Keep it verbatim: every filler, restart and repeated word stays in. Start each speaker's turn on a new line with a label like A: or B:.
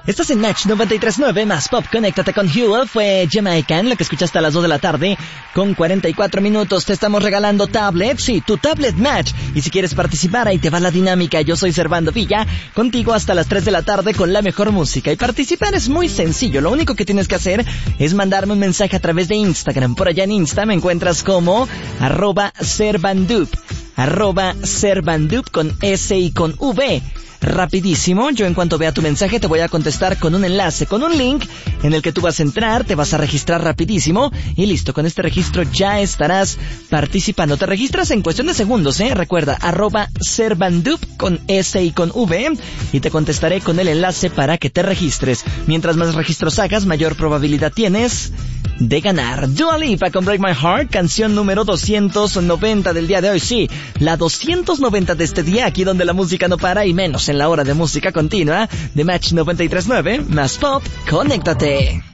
A: Estás en Match noventa y tres punto nueve más Pop. Conéctate con Huel. Fue Jamaican, lo que escuchaste a las dos de la tarde con cuarenta y cuatro minutos. Te estamos regalando tablet, sí, tu tablet Match. Y si quieres participar, ahí te va la dinámica. Yo soy Servando Villa, contigo hasta las tres de la tarde con la mejor música. Y participar es muy sencillo. Lo único que tienes que hacer es mandarme un mensaje a través de Instagram. Por allá en Insta me encuentras como arroba Servandup, arroba Servandup con S y con V. Rapidísimo, yo en cuanto vea tu mensaje te voy a contestar con un enlace, con un link en el que tú vas a entrar, te vas a registrar rapidísimo y listo, con este registro ya estarás participando. Te registras en cuestión de segundos, ¿eh? Recuerda, arroba Servandup con S y con V y te contestaré con el enlace para que te registres. Mientras más registros hagas, mayor probabilidad tienes de ganar. Dua Lipa con Break My Heart, canción número doscientos noventa del día de hoy. Sí, la doscientos noventa de este día, aquí donde la música no para y menos en la hora de música continua de Match noventa y tres punto nueve más Pop. Conéctate.